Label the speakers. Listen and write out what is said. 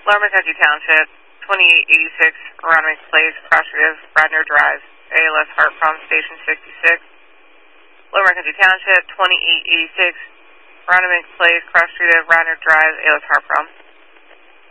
Speaker 1: Lower McKenzie Township, 2886 Aronimink Place, Crossroads, Radnor Drive, ALS Hartprom, Station 66. Lower McKenzie Township, 2886 Aronimink Place, Crossroads, Radnor Drive, ALS Hartprom.